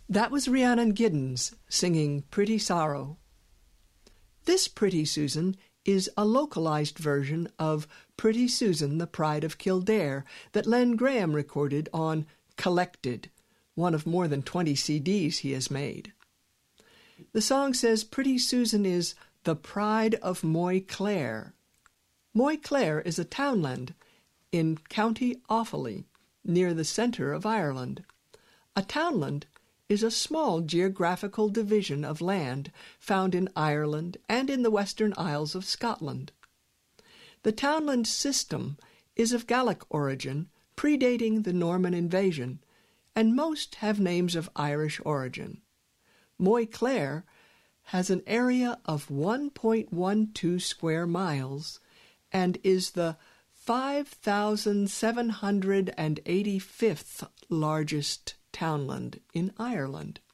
That was Rhiannon Giddens singing Pretty Sorrow. This Pretty Susan is a localized version of Pretty Susan, the Pride of Kildare, that Len Graham recorded on Collected, one of more than 20 CDs he has made. The song says Pretty Susan is the pride of Moyclair. Moyclair is a townland in County Offaly, near the centre of Ireland. A townland is a small geographical division of land found in Ireland and in the Western Isles of Scotland. The townland system is of Gaelic origin, predating the Norman invasion, and most have names of Irish origin. Moyclair has an area of 1.12 square miles and is the 5,785th largest townland in Ireland.